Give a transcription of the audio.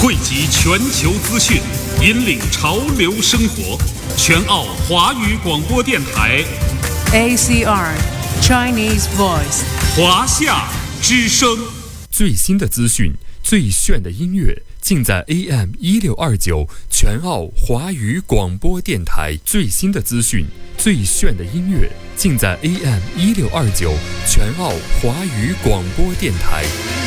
汇集全球资讯，引领潮流生活。全澳华语广播电台 ACR Chinese Voice 华夏之声。 最新的资讯，最炫的音乐，尽在 AM1629全澳华语广播电台。最新的资讯，最炫的音乐，尽在 AM1629全澳华语广播电台。